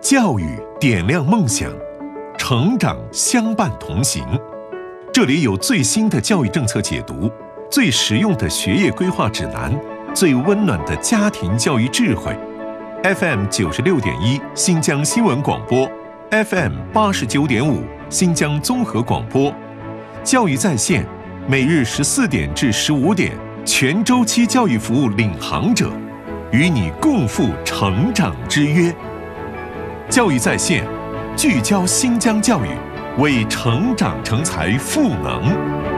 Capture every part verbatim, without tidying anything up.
教育点亮梦想，成长相伴同行。这里有最新的教育政策解读，最实用的学业规划指南，最温暖的家庭教育智慧。F M 九十六点一新疆新闻广播 ，F M 八十九点五新疆综合广播，教育在线，每日十四点至十五点，全周期教育服务领航者，与你共赴成长之约。教育在线，聚焦新疆教育，为成长成才赋能。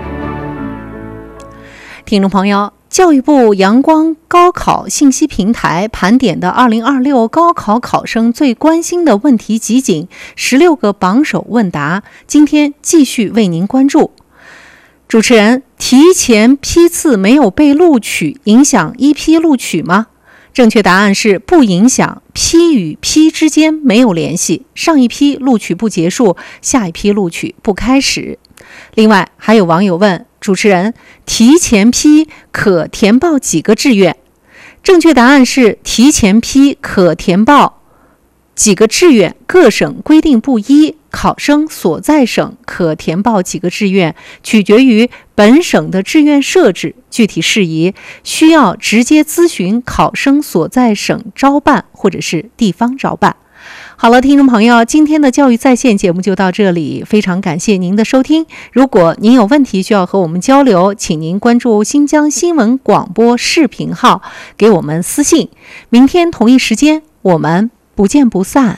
听众朋友，教育部阳光高考信息平台盘点的二零二六高考考生最关心的问题集锦，十六个榜首问答，今天继续为您关注。主持人，提前批次没有被录取，影响一批录取吗？正确答案是不影响，批与批之间没有联系，上一批录取不结束，下一批录取不开始。另外，还有网友问主持人，提前批可填报几个志愿？正确答案是提前批可填报几个志愿，各省规定不一，考生所在省可填报几个志愿，取决于本省的志愿设置，具体事宜需要直接咨询考生所在省招办或者是地方招办。好了，听众朋友，今天的教育在线节目就到这里，非常感谢您的收听。如果您有问题需要和我们交流，请您关注新疆新闻广播视频号，给我们私信。明天同一时间，我们不见不散。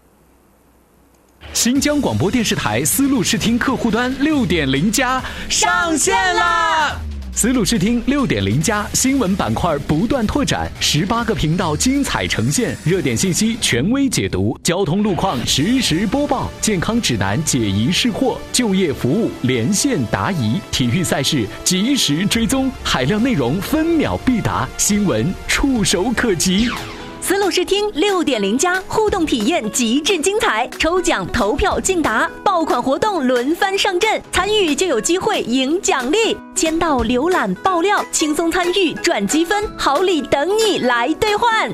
新疆广播电视台丝路视听客户端 六点零 加上线啦！丝路视听 六点零 加新闻板块不断拓展，十八个频道精彩呈现，热点信息权威解读，交通路况实时播报，健康指南解疑释惑，就业服务连线答疑，体育赛事及时追踪，海量内容分秒必达，新闻触手可及。 丝路视听 六点零 加互动体验极致精彩，抽奖投票竞答，爆款活动轮番上阵，参与就有机会赢奖励，签到浏览爆料，轻松参与赚积分，好礼等你来兑换。